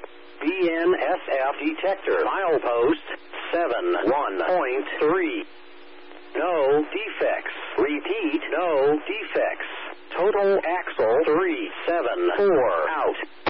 BNSF detector. Milepost 71.3. No defects. Repeat, no defects. Total axle 374 out.